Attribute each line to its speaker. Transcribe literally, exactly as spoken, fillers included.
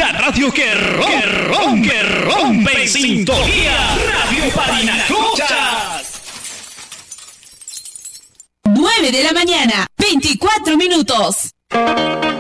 Speaker 1: La radio que rompe, que rompe, que rompe en sintonía. Radio Parinacochas.
Speaker 2: nueve de la mañana, veinticuatro minutos.